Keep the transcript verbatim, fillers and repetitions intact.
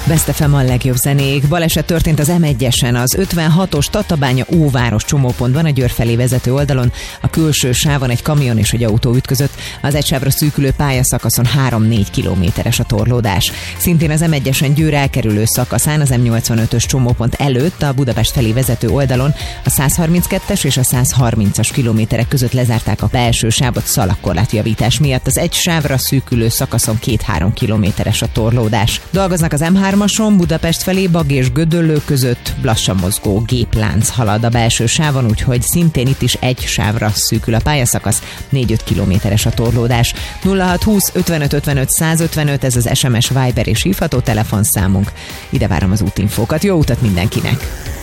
Best ef em a legjobb zenék. Baleset történt az em egyesen, az ötvenhatos Tatabánya Óváros csomópontban, a Győr felé vezető oldalon. A külső sávon egy kamion és egy autó ütközött. Az egy sávra szűkülő pályaszakaszon három-négy kilométeres a torlódás. Szintén az em egyesen Győr elkerülő szakaszán, az em nyolcvanötös csomópont előtt, a Budapest felé vezető oldalon a százharminckettes és a százharmincas kilométerek között lezárták a belső sávot szalagkorlátjavítás miatt. Az egy sávra szűkülő szakaszon két-három kilométeres a torlódás. Dolgoznak az em hármason, Budapest felé Bag és Gödöllő között lassan mozgó géplánc halad a belső sávon, úgyhogy szintén itt is egy sávra szűkül a pályaszakasz, négy-öt kilométeres a torlódás. nulla hat húsz ötvenöt ötvenöt százötvenöt, ez az es em es, Viber és hívható telefonszámunk. Ide várom az útinfókat. Jó utat mindenkinek!